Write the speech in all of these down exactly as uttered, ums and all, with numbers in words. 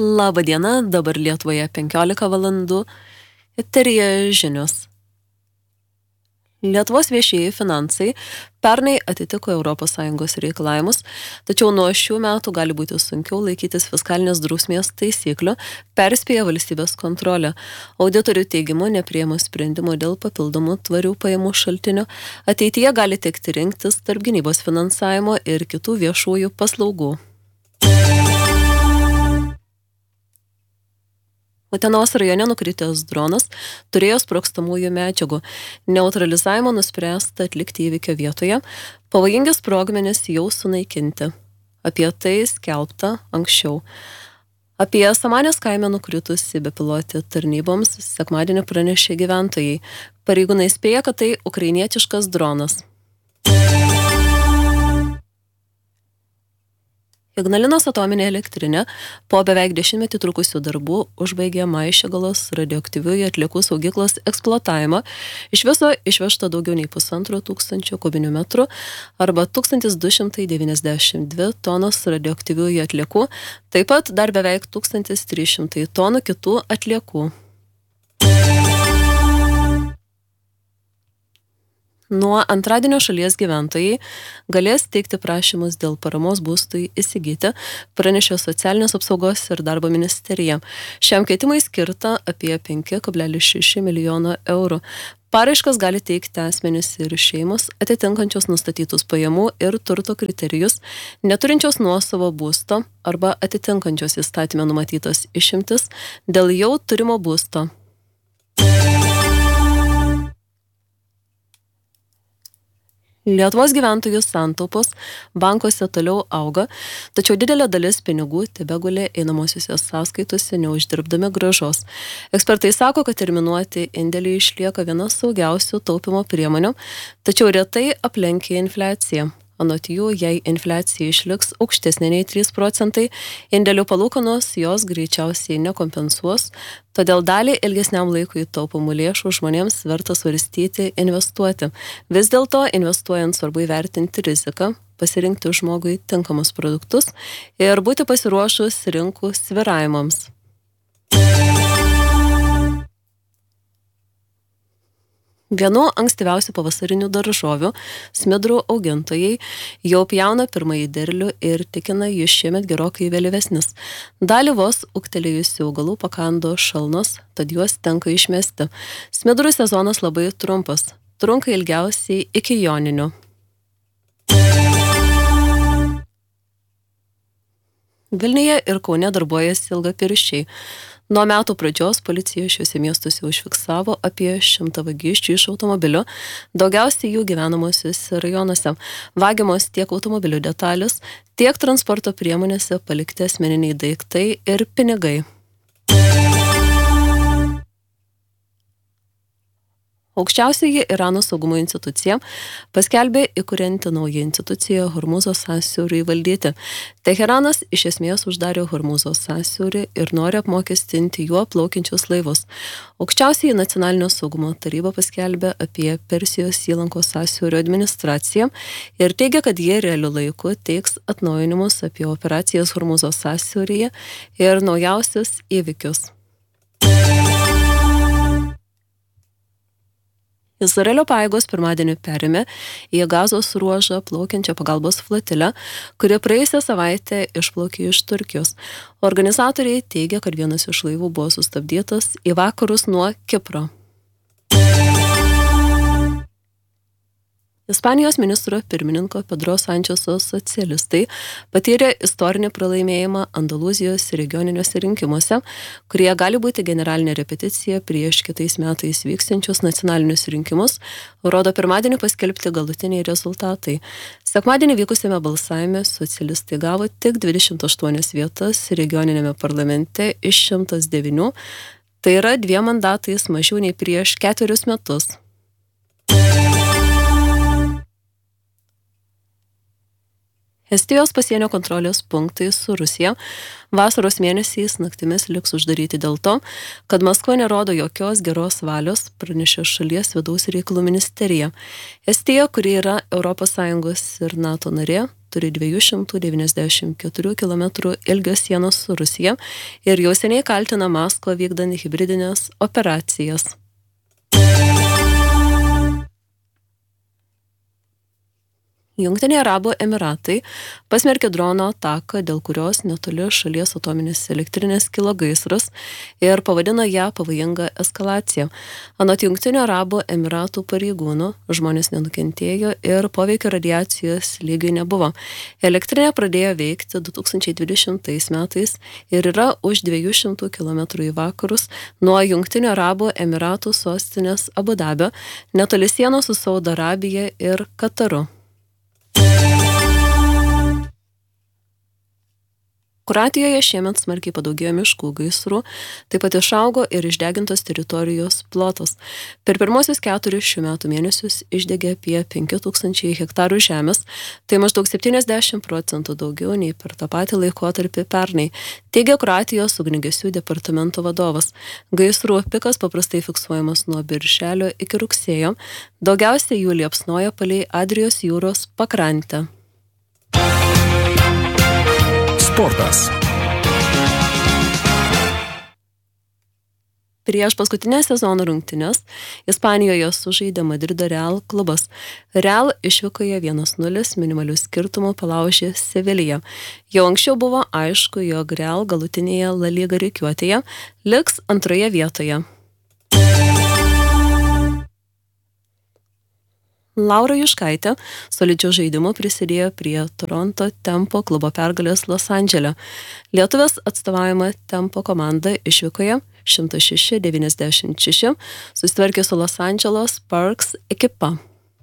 Labą dieną, dabar Lietuvoje penkiolika valandų, eteryje žinios. Lietuvos viešieji finansai pernai atitiko Europos Sąjungos reikalavimus, tačiau nuo šių metų gali būti sunkiau laikytis fiskalinės drausmės taisyklių, perspėja valstybės kontrolė. Auditorių teigimu, nepriėmus sprendimų dėl papildomų tvarių pajamų šaltinių, ateityje gali tekti rinktis tarp gynybos finansavimo ir kitų viešųjų paslaugų. Utenos rajone nukritęs dronas turėjo sprogstamųjų medžiagų. Neutralizavimo nuspręsta atlikti įvykio vietoje, pavojingi sprogmenys jau sunaikinti. Apie tai skelbta anksčiau. Apie Samanės kaime nukritusi bepilotį tarnyboms sekmadienį pranešė gyventojai. Pareigūnai spėja, kad tai ukrainietiškas dronas. Ignalinos atominė elektrinė po beveik dešimtmetį trukusių darbų užbaigė Maišiagalos radioaktyviųjų atliekų saugyklos eksploatavimą. Iš viso išvežta daugiau nei pusantro tūkstančio kubinių metrų arba tūkstantis du šimtai devyniasdešimt dvi tonos radioaktyviųjų atliekų, taip pat dar beveik tūkstantis trys šimtai tonų kitų atliekų. Nuo antradienio šalies gyventojai galės teikti prašymus dėl paramos būstui įsigyti, pranešė Socialinės apsaugos ir darbo ministerija. Šiam keitimui skirta apie penki kablelis šeši milijono eurų. Paraiškas gali teikti asmenys ir šeimos, atitinkančios nustatytus pajamų ir turto kriterijus, neturinčios nuosavo būsto arba atitinkančios įstatyme numatytas išimtis dėl jau turimo būsto. Lietuvos gyventojų santaupos bankuose toliau auga, tačiau didelė dalis pinigų tebegulė einamosiuose sąskaitose neuždirbdami grąžos. Ekspertai sako, kad terminuoti indėliai išlieka viena saugiausių taupimo priemonių, tačiau retai aplenkia infliaciją. Anot jų, jei infliacija išliks aukštesnė nei trys procentai, indėlių palūkanos jos greičiausiai nekompensuos, todėl dalį ilgesniam laikui taupomų lėšų žmonėms verta svarstyti investuoti. Vis dėlto, investuojant svarbu įvertinti riziką, pasirinkti žmogui tinkamus produktus ir būti pasiruošus rinkų svyravimams. Vienu ankstyviausių pavasarinių daržovių smidrų augintojai jau pjauna pirmąjį derlių ir tikina, jis šiemet gerokai vėlyvesnis. Dalį vos ūgtelėjusių augalų pakando šalnos, tad juos tenka išmesti. Smidrų sezonas labai trumpas, trunka ilgiausiai iki joninių. Vilniuje ir Kaune darbuojasi ilgapirščiai. Nuo metų pradžios policija šiuose miestuose užfiksavo apie šimtą vagysčių iš automobilių, daugiausiai jų gyvenamosiuose rajonuose. Vagiamos tiek automobilių detalės, tiek transporto priemonėse palikti asmeniniai daiktai ir pinigai. Aukščiausioji Irano saugumo institucija paskelbė įkurianti naują instituciją Hormūzo sąsiauriui valdyti. Teheranas iš esmės uždarė Hormūzo sąsiaurį ir nori apmokestinti juo plaukiančius laivus. Aukščiausioji nacionalinio saugumo taryba paskelbė apie Persijos įlankos sąsiaurio administraciją ir teigia, kad jie realiu laiku teiks atnaujinimus apie operacijas Hormūzo sąsiauryje ir naujausius įvykius. Izraelio pajėgos pirmadienį perėmė į Gazos ruožą plaukiančią pagalbos flotilę, kuri praėjusią savaitę išplaukė iš Turkijos. Organizatoriai teigia, kad vienas iš laivų buvo sustabdytas į vakarus nuo Kipro. Ispanijos ministro pirmininko Pedro Sančeso socialistai patyrė istorinį pralaimėjimą Andalūzijos regioniniuose rinkimuose, kurie gali būti generalinė repeticija prieš kitais metais vyksiančius nacionalinius rinkimus, rodo pirmadienį paskelbti galutiniai rezultatai. Sekmadienį vykusiame balsavime socialistai gavo tik dvidešimt aštuonias vietas regioninėme parlamente iš šimto devynių, tai yra dviem mandatais mažiau nei prieš ketverius metus. Estijos pasienio kontrolės punktai su Rusija vasaros mėnesiais naktimis liks uždaryti dėl to, kad Maskva nerodo jokios geros valios, pranešė šalies vidaus reikalų ministerija. Estija, kuri yra Europos Sąjungos ir NATO narė, turi dviejų šimtų devyniasdešimt keturių kilometrų ilgio sienos su Rusija ir jau seniai kaltina Maskvą vykdant hibridinės operacijas. Jungtiniai Arabų Emiratai pasmerkė drono ataką, dėl kurios netoli šalies atominės elektrinės kilo gaisras ir pavadino ją pavojinga eskalacija. Anot Jungtinių Arabų Emiratų pareigūnų, žmonės nenukentėjo ir poveikio radiacijos lygiai nebuvo. Elektrinė pradėjo veikti du tūkstančiai dvidešimtais metais ir yra už dviejų šimtų kilometrų į vakarus nuo Jungtinių Arabų Emiratų sostinės Abu Dabio, netoli sienos su Saudo Arabija ir Kataru. Kroatijoje šiemet smarkiai padaugėjo miškų gaisrų, taip pat išaugo ir išdegintos teritorijos plotas. Per pirmosius keturis šių metų mėnesius išdegė apie penki tūkstančiai hektarų žemės, tai maždaug septyniasdešimt procentų daugiau nei per tą patį laikotarpį pernai, teigia Kroatijos ugniagesių departamento vadovas. Gaisrų pikas paprastai fiksuojamas nuo birželio iki rugsėjo, daugiausiai jų liepsnoja palei Adrijos jūros pakrantę. Sportas. Prieš paskutinę sezono rungtynes Ispanijoje sužaidė Madrido Real klubas. Real išvykoje vienas nulis minimalių skirtumų palaužė Seviliją. Jau anksčiau buvo aišku, jog Real galutinėje La Liga rikiuotėje liks antroje vietoje. Laura Juškaitė solidžiu žaidimu prisidėjo prie Toronto Tempo klubo pergalės Los Andžele. Lietuvės atstovaujama Tempo komanda išvykoje šimtas šeši devyniasdešimt šeši susitvarkė su Los Andželo Sparks ekipa.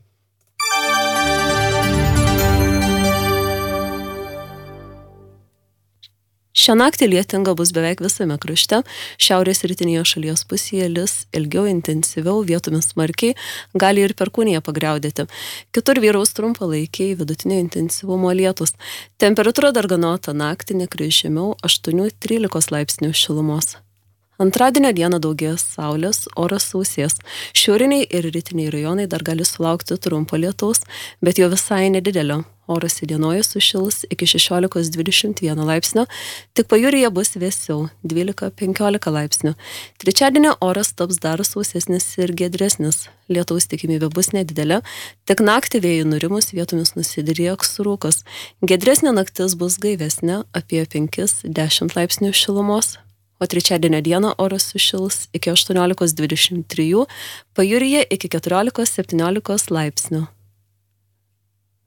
Šią naktį lietinga bus beveik visame krašte, šiaurės rytinėje šalies pusėje lis ilgiau, intensyviau, vietomis smarkiai, gali ir perkūnija pagriaudėti. Kitur vyraus trumpalaikiai vidutinio intensyvumo lietus. Temperatūra darganota naktį nekris žemiau aštuoni trylika laipsnių šilumos. Antradienio dieną daugės saulės, oras sausės. Šiauriniai ir rytiniai rajonai dar gali sulaukti trumpo lietaus, bet jau visai nedidelio. Oras įdienojus sušils iki šešiolika dvidešimt vienas laipsnio, tik pajūryje bus vėsiau dvylika penkiolika laipsnių. Trečiadienio oras taps dar sausesnis ir giedresnis. Lietaus tikimybė bus nedidelė, tik naktį vėjų nurimus vietomis nusidrieks rūkas. Giedresnė naktis bus gaivesnė apie penki dešimt laipsnių šilumos. O trečiadienio dieną oras sušils iki aštuoniolika dvidešimt trijų, pajūryje iki keturiolika septyniolika laipsnių.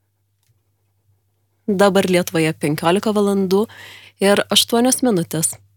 Dabar Lietuvoje penkiolika valandų ir aštuonios minutės.